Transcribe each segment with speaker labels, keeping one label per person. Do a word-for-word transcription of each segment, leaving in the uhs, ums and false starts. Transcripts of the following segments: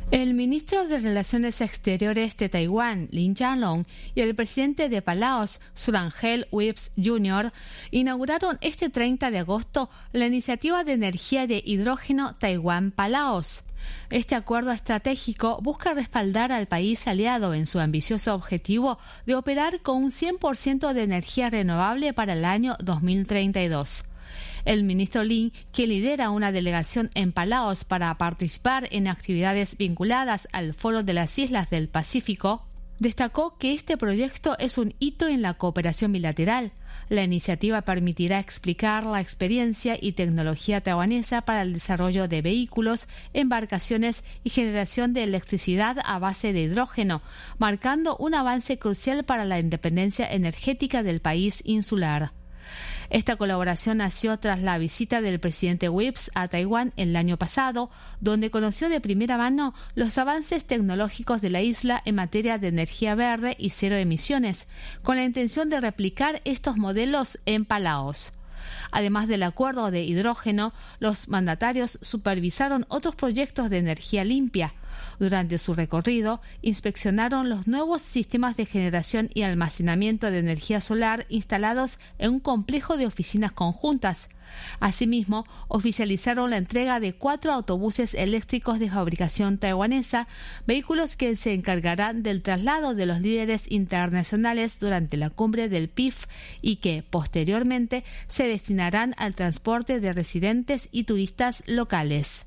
Speaker 1: El ministro de Relaciones Exteriores de Taiwán, Lin Jialong, y el presidente de Palaos, Surangel Whipps junior, inauguraron este treinta de agosto la iniciativa de energía de hidrógeno Taiwán-Palaos. Este acuerdo estratégico busca respaldar al país aliado en su ambicioso objetivo de operar con un cien por ciento de energía renovable para el año dos mil treinta y dos. El ministro Lin, que lidera una delegación en Palaos para participar en actividades vinculadas al Foro de las Islas del Pacífico, destacó que este proyecto es un hito en la cooperación bilateral. La iniciativa permitirá explicar la experiencia y tecnología taiwanesa para el desarrollo de vehículos, embarcaciones y generación de electricidad a base de hidrógeno, marcando un avance crucial para la independencia energética del país insular. Esta colaboración nació tras la visita del presidente Whipps a Taiwán el año pasado, donde conoció de primera mano los avances tecnológicos de la isla en materia de energía verde y cero emisiones, con la intención de replicar estos modelos en Palaos. Además del acuerdo de hidrógeno, los mandatarios supervisaron otros proyectos de energía limpia. Durante su recorrido, inspeccionaron los nuevos sistemas de generación y almacenamiento de energía solar instalados en un complejo de oficinas conjuntas. Asimismo, oficializaron la entrega de cuatro autobuses eléctricos de fabricación taiwanesa, vehículos que se encargarán del traslado de los líderes internacionales durante la cumbre del P I F y que, posteriormente, se destinarán al transporte de residentes y turistas locales.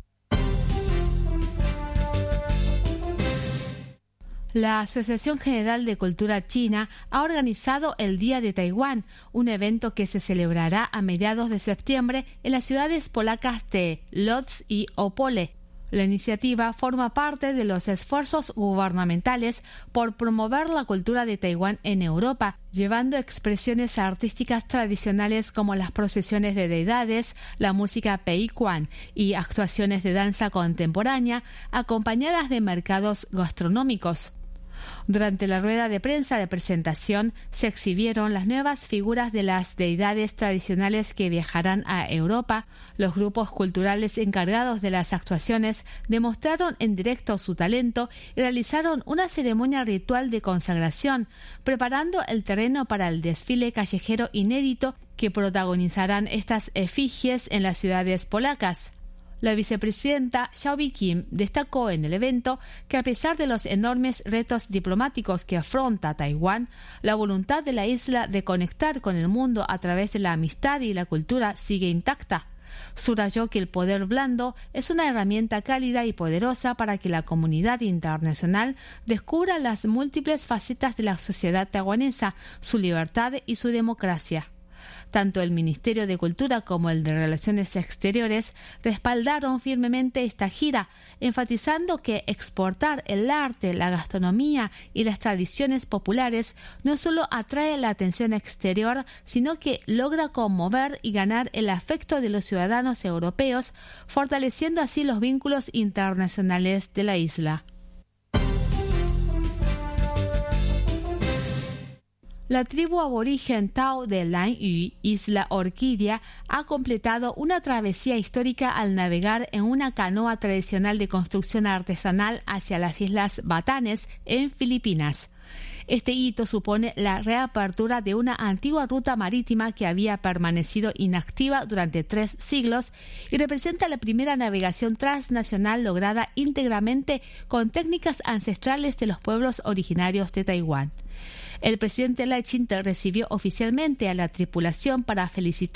Speaker 1: La Asociación General de Cultura China ha organizado el Día de Taiwán, un evento que se celebrará a mediados de septiembre en las ciudades polacas de Lodz y Opole. La iniciativa forma parte de los esfuerzos gubernamentales por promover la cultura de Taiwán en Europa, llevando expresiones artísticas tradicionales como las procesiones de deidades, la música peiquan y actuaciones de danza contemporánea, acompañadas de mercados gastronómicos. Durante la rueda de prensa de presentación se exhibieron las nuevas figuras de las deidades tradicionales que viajarán a Europa. Los grupos culturales encargados de las actuaciones demostraron en directo su talento y realizaron una ceremonia ritual de consagración, preparando el terreno para el desfile callejero inédito que protagonizarán estas efigies en las ciudades polacas. La vicepresidenta Xiao Bi-Kim destacó en el evento que a pesar de los enormes retos diplomáticos que afronta Taiwán, la voluntad de la isla de conectar con el mundo a través de la amistad y la cultura sigue intacta. Subrayó que el poder blando es una herramienta cálida y poderosa para que la comunidad internacional descubra las múltiples facetas de la sociedad taiwanesa, su libertad y su democracia. Tanto el Ministerio de Cultura como el de Relaciones Exteriores respaldaron firmemente esta gira, enfatizando que exportar el arte, la gastronomía y las tradiciones populares no solo atrae la atención exterior, sino que logra conmover y ganar el afecto de los ciudadanos europeos, fortaleciendo así los vínculos internacionales de la isla. La tribu aborigen Tao de Lanyu, Isla Orquídea, ha completado una travesía histórica al navegar en una canoa tradicional de construcción artesanal hacia las Islas Batanes, en Filipinas. Este hito supone la reapertura de una antigua ruta marítima que había permanecido inactiva durante tres siglos y representa la primera navegación transnacional lograda íntegramente con técnicas ancestrales de los pueblos originarios de Taiwán. El presidente Lai Ching-te recibió oficialmente a la tripulación para felicitar